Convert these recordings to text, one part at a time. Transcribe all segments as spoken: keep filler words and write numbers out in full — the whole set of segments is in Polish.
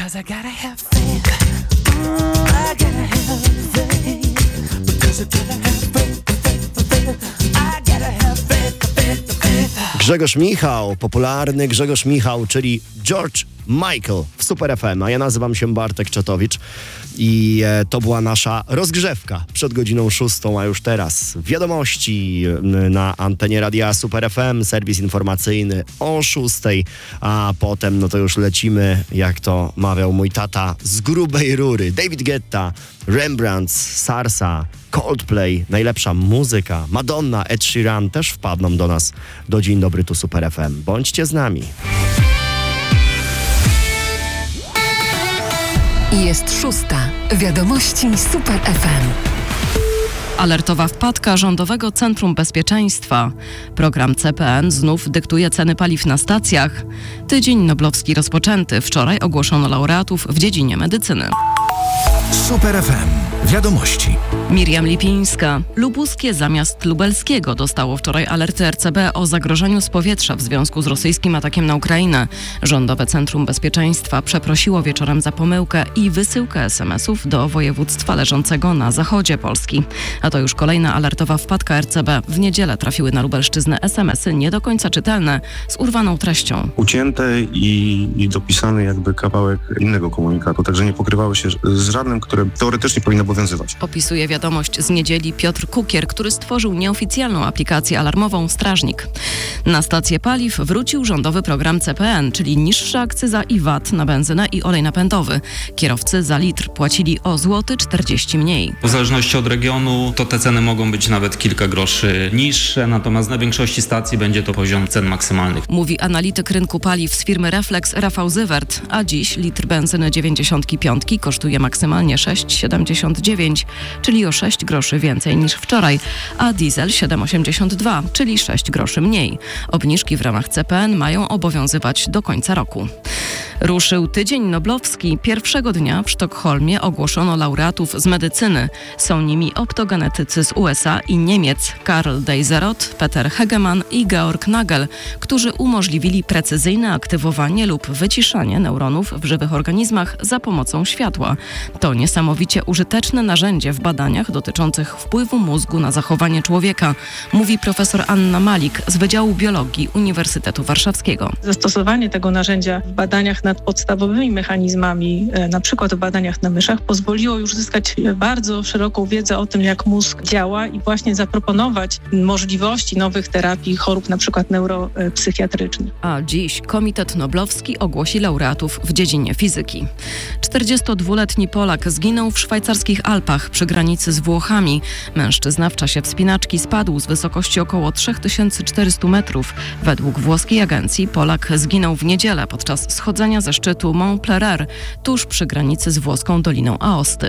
Cause I gotta have faith. Mm, I gotta have faith. Because I gotta have faith, faith, faith. I gotta have faith, faith, faith. Grzegorz Michał, popularny Grzegorz Michał, czyli George Michael w Super F M, a ja nazywam się Bartek Czetowicz i e, to była nasza rozgrzewka przed godziną szóstą, a już teraz wiadomości na antenie radia Super F M, serwis informacyjny o szóstej, a potem no to już lecimy, jak to mawiał mój tata, z grubej rury. David Guetta, Rembrandt, Sarsa, Coldplay, najlepsza muzyka, Madonna, Ed Sheeran też wpadną do nas do Dzień Dobry tu Super F M. Bądźcie z nami. Jest szósta. Wiadomości Super F M. Alertowa wpadka Rządowego Centrum Bezpieczeństwa. Program C P N znów dyktuje ceny paliw na stacjach. Tydzień Noblowski rozpoczęty. Wczoraj ogłoszono laureatów w dziedzinie medycyny. Super F M. Wiadomości. Miriam Lipińska. Lubuskie zamiast lubelskiego dostało wczoraj alerty R C B o zagrożeniu z powietrza w związku z rosyjskim atakiem na Ukrainę. Rządowe Centrum Bezpieczeństwa przeprosiło wieczorem za pomyłkę i wysyłkę es em esów do województwa leżącego na zachodzie Polski. A to już kolejna alertowa wpadka R C B. W niedzielę trafiły na Lubelszczyznę es em esy nie do końca czytelne, z urwaną treścią. Ucięte i, i dopisany jakby kawałek innego komunikatu, także nie pokrywały się z żadnym, które teoretycznie powinno obowiązywać. Opisuje wiadomość z niedzieli Piotr Kukier, który stworzył nieoficjalną aplikację alarmową Strażnik. Na stację paliw wrócił rządowy program C P N, czyli niższa akcyza i V A T na benzynę i olej napędowy. Kierowcy za litr płacili o złoty czterdzieści mniej. W zależności od regionu to te ceny mogą być nawet kilka groszy niższe, natomiast na większości stacji będzie to poziom cen maksymalnych. Mówi analityk rynku paliw z firmy Reflex Rafał Zywert, a dziś litr benzyny dziewięćdziesiąt pięć kosztuje maksymalnie sześć siedemdziesiąt dziewięć, czyli o sześć groszy więcej niż wczoraj, a diesel siedem osiemdziesiąt dwa, czyli sześć groszy mniej. Obniżki w ramach C P N mają obowiązywać do końca roku. Ruszył Tydzień Noblowski. Pierwszego dnia w Sztokholmie ogłoszono laureatów z medycyny. Są nimi optogenetycy z U S A i Niemiec Karl Deiseroth, Peter Hegemann i Georg Nagel, którzy umożliwili precyzyjne aktywowanie lub wyciszanie neuronów w żywych organizmach za pomocą światła. To niesamowicie użyteczne narzędzie w badaniach dotyczących wpływu mózgu na zachowanie człowieka, mówi profesor Anna Malik z Wydziału Biologii Uniwersytetu Warszawskiego. Zastosowanie tego narzędzia w badaniach nad podstawowymi mechanizmami, na przykład w badaniach na myszach, pozwoliło już zyskać bardzo szeroką wiedzę o tym, jak mózg działa i właśnie zaproponować możliwości nowych terapii chorób na przykład neuropsychiatrycznych. A dziś Komitet Noblowski ogłosi laureatów w dziedzinie fizyki. czterdziestodwuletni Polak zginął w szwajcarskich Alpach przy granicy z Włochami. Mężczyzna w czasie wspinaczki spadł z wysokości około trzy tysiące czterysta metrów. Według włoskiej agencji Polak zginął w niedzielę podczas schodzenia ze szczytu Mont Plerer, tuż przy granicy z włoską Doliną Aosty.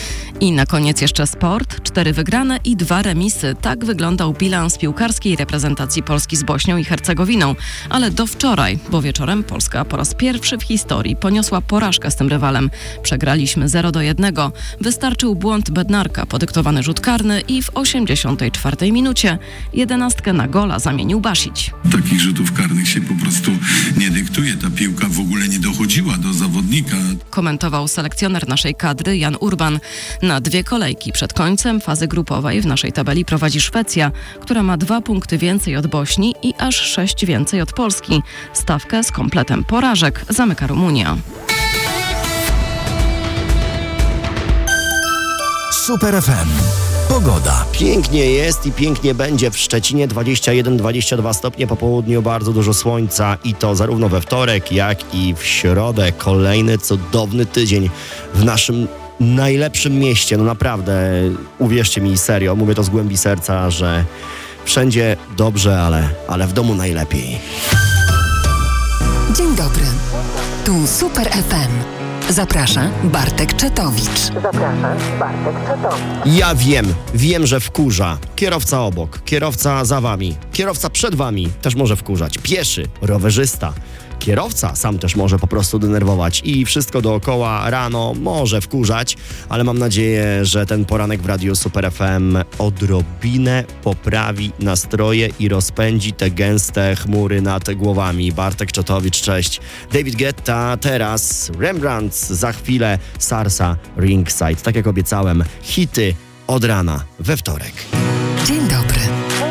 I na koniec jeszcze sport. Cztery wygrane i dwa remisy. Tak wyglądał bilans piłkarskiej reprezentacji Polski z Bośnią i Hercegowiną. Ale do wczoraj, bo wieczorem Polska po raz pierwszy w historii poniosła porażkę z tym rywalem. Przegraliśmy zero do jednego. Wystarczył błąd Bednarka, podyktowany rzut karny i w osiemdziesiątej czwartej minucie jedenastkę na gola zamienił Basić. Takich rzutów karnych się po prostu nie dyktuje. Ta piłka w ogóle nie dochodziła do zawodnika. Komentował selekcjoner naszej kadry Jan Urban. Na dwie kolejki przed końcem fazy grupowej w naszej tabeli prowadzi Szwecja, która ma dwa punkty więcej od Bośni i aż sześć więcej od Polski. Stawkę z kompletem porażek zamyka Rumunia. Super F M. Pogoda. Pięknie jest i pięknie będzie w Szczecinie, dwadzieścia jeden dwadzieścia dwa stopnie, po południu bardzo dużo słońca i to zarówno we wtorek, jak i w środę. Kolejny cudowny tydzień w naszym najlepszym mieście. No naprawdę, uwierzcie mi, serio, mówię to z głębi serca, że wszędzie dobrze, ale, ale w domu najlepiej. Dzień dobry. Tu Super F M. Zaprasza Bartek Czetowicz. Zapraszam, Bartek Czetowicz. Ja wiem, wiem, że wkurza. Kierowca obok, kierowca za wami, kierowca przed wami też może wkurzać. Pieszy, rowerzysta, kierowca sam też może po prostu denerwować i wszystko dookoła rano może wkurzać, ale mam nadzieję, że ten poranek w Radiu Super F M odrobinę poprawi nastroje i rozpędzi te gęste chmury nad głowami. Bartek Czotowicz, cześć. David Guetta, teraz Rembrandt, za chwilę Sarsa Ringside. Tak jak obiecałem, hity od rana we wtorek.